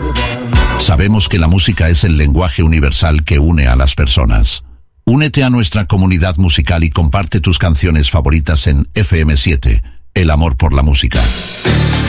Sabemos que la música es el lenguaje universal que une a las personas. Únete a nuestra comunidad musical y comparte tus canciones favoritas en FM7, el amor por la música.